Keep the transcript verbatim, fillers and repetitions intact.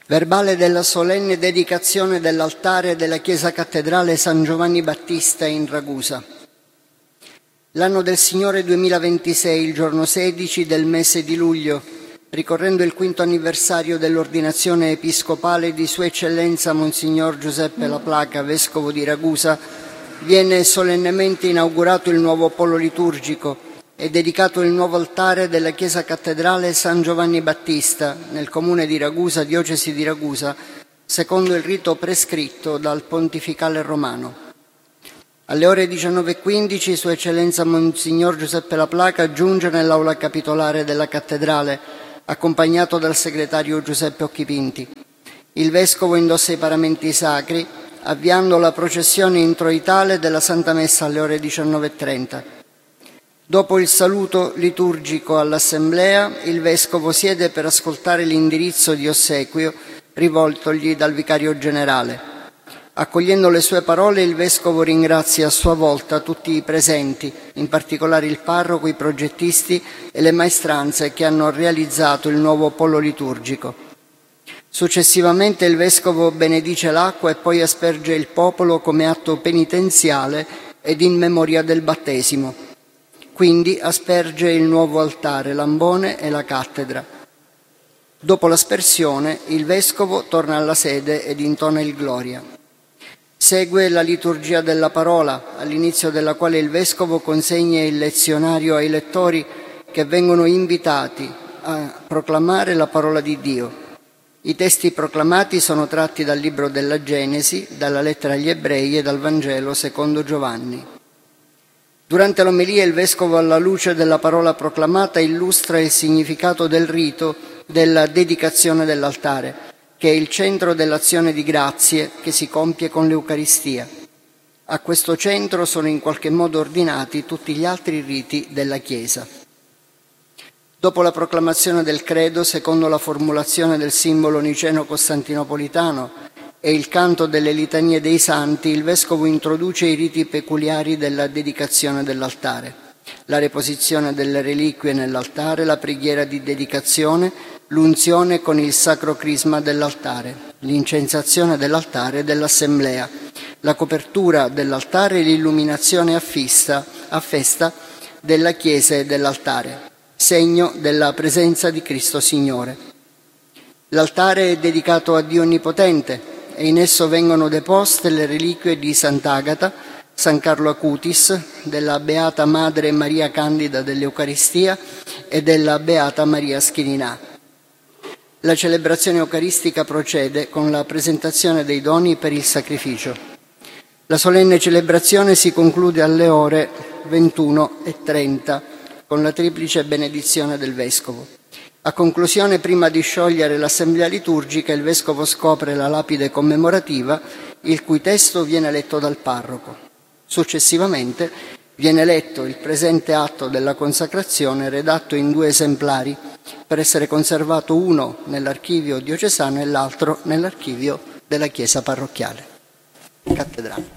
Verbale della solenne dedicazione dell'altare della Chiesa Cattedrale San Giovanni Battista in Ragusa. L'anno del Signore duemilaventisei, il giorno sedici del mese di luglio, ricorrendo il quinto anniversario dell'ordinazione episcopale di Sua Eccellenza Monsignor Giuseppe Laplaca, Vescovo di Ragusa, viene solennemente inaugurato il nuovo polo liturgico e dedicato il nuovo altare della Chiesa Cattedrale San Giovanni Battista, nel comune di Ragusa, diocesi di Ragusa, secondo il rito prescritto dal Pontificale Romano. Alle ore diciannove e quindici Sua Eccellenza Monsignor Giuseppe Laplaca giunge nell'aula capitolare della cattedrale, accompagnato dal segretario Giuseppe Occhipinti. Il Vescovo indossa i paramenti sacri, avviando la processione introitale della Santa Messa alle ore diciannove e trenta. Dopo il saluto liturgico all'Assemblea, il Vescovo siede per ascoltare l'indirizzo di ossequio rivoltogli dal Vicario Generale. Accogliendo le sue parole, il Vescovo ringrazia a sua volta tutti i presenti, in particolare il parroco, i progettisti e le maestranze che hanno realizzato il nuovo polo liturgico. Successivamente il Vescovo benedice l'acqua e poi asperge il popolo come atto penitenziale ed in memoria del battesimo. Quindi asperge il nuovo altare, l'ambone e la cattedra. Dopo l'aspersione, il Vescovo torna alla sede ed intona il Gloria. Segue la liturgia della parola, all'inizio della quale il Vescovo consegna il lezionario ai lettori che vengono invitati a proclamare la parola di Dio. I testi proclamati sono tratti dal libro della Genesi, dalla lettera agli Ebrei e dal Vangelo secondo Giovanni. Durante l'omelia il Vescovo, alla luce della parola proclamata, illustra il significato del rito della dedicazione dell'altare, che è il centro dell'azione di grazie che si compie con l'Eucaristia. A questo centro sono in qualche modo ordinati tutti gli altri riti della Chiesa. Dopo la proclamazione del credo, secondo la formulazione del simbolo niceno-costantinopolitano, e il canto delle litanie dei santi, il Vescovo introduce i riti peculiari della dedicazione dell'altare: la reposizione delle reliquie nell'altare, la preghiera di dedicazione, l'unzione con il sacro crisma dell'altare, l'incensazione dell'altare e dell'assemblea, la copertura dell'altare e l'illuminazione a festa, a festa della chiesa e dell'altare, segno della presenza di Cristo Signore. L'altare è dedicato a Dio Onnipotente, e in esso vengono deposte le reliquie di Sant'Agata, San Carlo Acutis, della Beata Madre Maria Candida dell'Eucaristia e della Beata Maria Schirinà. La celebrazione eucaristica procede con la presentazione dei doni per il sacrificio. La solenne celebrazione si conclude alle ore ventuno e trenta con la triplice benedizione del Vescovo. A conclusione, prima di sciogliere l'assemblea liturgica, il Vescovo scopre la lapide commemorativa, il cui testo viene letto dal parroco. Successivamente viene letto il presente atto della consacrazione, redatto in due esemplari, per essere conservato uno nell'archivio diocesano e l'altro nell'archivio della Chiesa parrocchiale. Cattedrale.